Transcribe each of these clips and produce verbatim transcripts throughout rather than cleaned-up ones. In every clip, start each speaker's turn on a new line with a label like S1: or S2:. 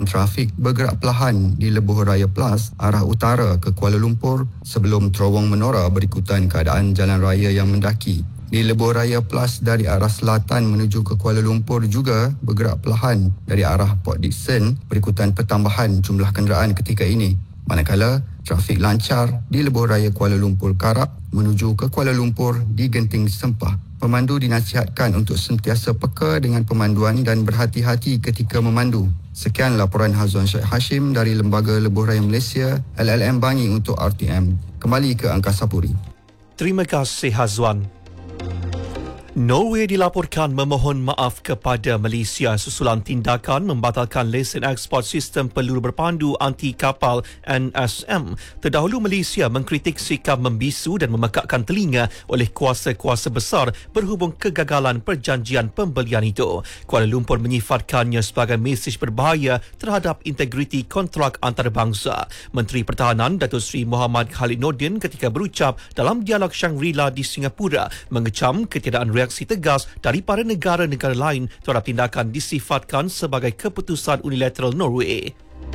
S1: trafik bergerak perlahan di Lebuh Raya Plus arah utara ke Kuala Lumpur sebelum terowong menora berikutan keadaan jalan raya yang mendaki. Di Lebuh Raya Plus dari arah selatan menuju ke Kuala Lumpur juga bergerak perlahan dari arah Port Dickson berikutan pertambahan jumlah kenderaan ketika ini. Manakala trafik lancar di Lebuh Raya Kuala Lumpur Karak menuju ke Kuala Lumpur di Genting Sempah. Pemandu dinasihatkan untuk sentiasa peka dengan pemanduan dan berhati-hati ketika memandu. Sekian laporan Hazwan Syed Hashim dari Lembaga Lebuh Raya Malaysia L L M Bangi untuk R T M. Kembali ke Angkasa Puri.
S2: Terima kasih Hazwan. Norway dilaporkan memohon maaf kepada Malaysia susulan tindakan membatalkan lesen ekspor sistem peluru berpandu anti kapal N S M. Terdahulu Malaysia mengkritik sikap membisu dan memekakkan telinga oleh kuasa-kuasa besar berhubung kegagalan perjanjian pembelian itu. Kuala Lumpur menyifatkannya sebagai mesej berbahaya terhadap integriti kontrak antarabangsa. Menteri Pertahanan Datuk Seri Muhammad Khalid Nordin ketika berucap dalam dialog Shangri-La di Singapura mengecam ketiadaan reaksi tegas daripada negara-negara lain terhadap tindakan disifatkan sebagai keputusan unilateral Norway.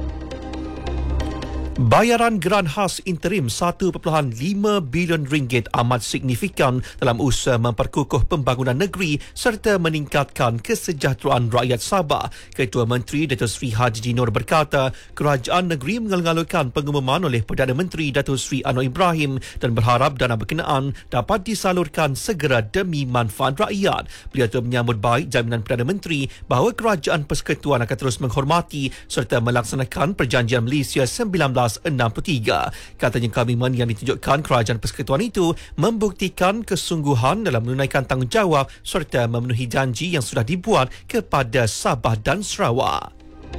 S2: Bayaran geran khas interim satu perpuluhan lima bilion ringgit amat signifikan dalam usaha memperkukuh pembangunan negeri serta meningkatkan kesejahteraan rakyat Sabah. Ketua Menteri Datuk Seri Haji Dinor berkata, kerajaan negeri mengalu-alukan pengumuman oleh Perdana Menteri Datuk Seri Anwar Ibrahim dan berharap dana berkenaan dapat disalurkan segera demi manfaat rakyat. Beliau itu menyambut baik jaminan Perdana Menteri bahawa kerajaan persekutuan akan terus menghormati serta melaksanakan perjanjian Malaysia seribu sembilan ratus enam puluh tiga. Katanya komitmen yang ditunjukkan kerajaan persekutuan itu membuktikan kesungguhan dalam menunaikan tanggungjawab serta memenuhi janji yang sudah dibuat kepada Sabah dan Sarawak.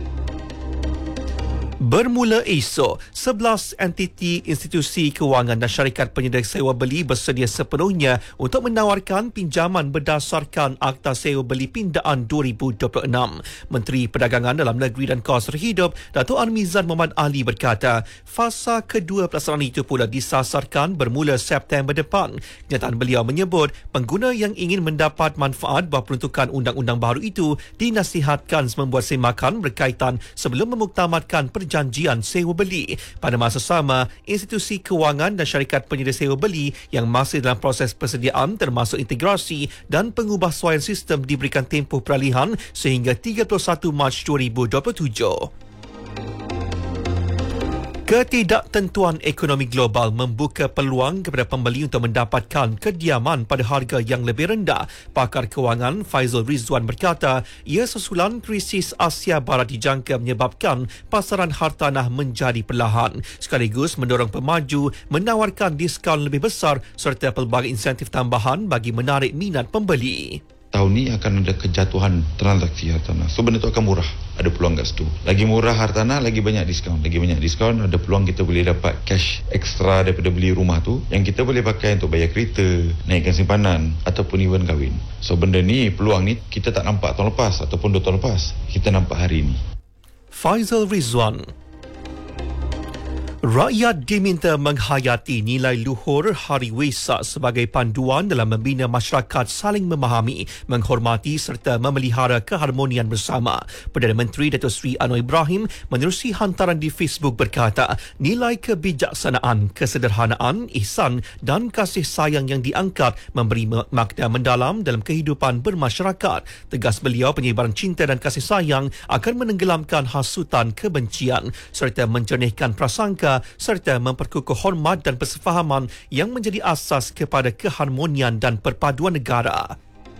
S2: Bermula esok, sebelas entiti institusi kewangan dan syarikat penyedia sewa beli bersedia sepenuhnya untuk menawarkan pinjaman berdasarkan Akta Sewa Beli Pindaan dua ribu dua puluh enam. Menteri Perdagangan Dalam Negeri dan Kos Terhidup, Datuk Armizan Muhammad Ali berkata, fasa kedua pelaksanaan itu pula disasarkan bermula September depan. Kenyataan beliau menyebut, pengguna yang ingin mendapat manfaat bahawa peruntukan undang-undang baru itu dinasihatkan membuat semakan berkaitan sebelum memuktamadkan perjanjian Janjian sewa beli. Pada masa sama, institusi kewangan dan syarikat penyedia sewa beli yang masih dalam proses persediaan termasuk integrasi dan pengubahsuaian sistem diberikan tempoh peralihan sehingga tiga puluh satu Mac dua ribu dua puluh tujuh. Ketidaktentuan ekonomi global membuka peluang kepada pembeli untuk mendapatkan kediaman pada harga yang lebih rendah. Pakar kewangan Faizal Rizwan berkata, ia susulan krisis Asia Barat dijangka menyebabkan pasaran hartanah menjadi perlahan, sekaligus mendorong pemaju menawarkan diskaun lebih besar serta pelbagai insentif tambahan bagi menarik minat pembeli.
S3: Tahun ni akan ada kejatuhan transaksi hartanah. So benda tu akan murah. Ada peluang kat situ. Lagi murah hartanah, lagi banyak diskaun. Lagi banyak diskaun, ada peluang kita boleh dapat cash ekstra daripada beli rumah tu yang kita boleh pakai untuk bayar kereta, naikkan simpanan ataupun even kahwin. So benda ni, peluang ni kita tak nampak tahun lepas ataupun dua tahun lepas. Kita nampak hari ni.
S2: Faizal Rizwan. Rakyat diminta menghayati nilai luhur Hari Wesak sebagai panduan dalam membina masyarakat saling memahami, menghormati serta memelihara keharmonian bersama. Perdana Menteri Datuk Seri Anwar Ibrahim menerusi hantaran di Facebook berkata, nilai kebijaksanaan, kesederhanaan, ihsan dan kasih sayang yang diangkat memberi makna mendalam dalam kehidupan bermasyarakat. Tegas beliau, penyebaran cinta dan kasih sayang akan menenggelamkan hasutan kebencian serta menjernihkan prasangka serta memperkukuh hormat dan persefahaman yang menjadi asas kepada keharmonian dan perpaduan negara.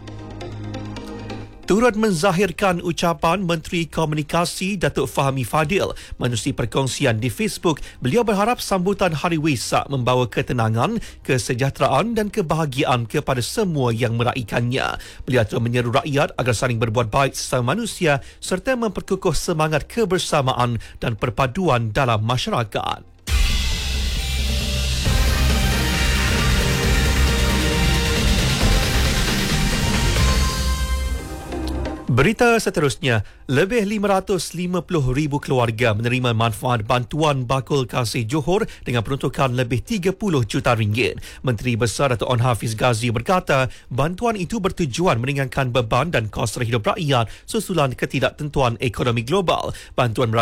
S2: Turut menzahirkan ucapan Menteri Komunikasi Datuk Fahmi Fadil menerusi perkongsian di Facebook, beliau berharap sambutan Hari Wesak membawa ketenangan, kesejahteraan dan kebahagiaan kepada semua yang meraikannya. Beliau telah menyeru rakyat agar saling berbuat baik sesama manusia serta memperkukuh semangat kebersamaan dan perpaduan dalam masyarakat. Berita seterusnya, lebih lima ratus lima puluh ribu keluarga menerima manfaat bantuan bakul kasih Johor dengan peruntukan lebih tiga puluh juta ringgit. Menteri Besar Datuk On Hafiz Ghazi berkata, bantuan itu bertujuan meringankan beban dan kos terhidup rakyat susulan ketidaktentuan ekonomi global. Bantuan